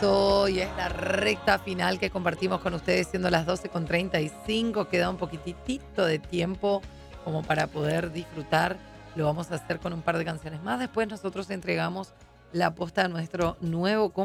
Perfecto, y es la recta final que compartimos con ustedes siendo las 12:35. Queda un poquitito de tiempo como para poder disfrutar. Lo vamos a hacer con un par de canciones más. Después nosotros entregamos la posta a nuestro nuevo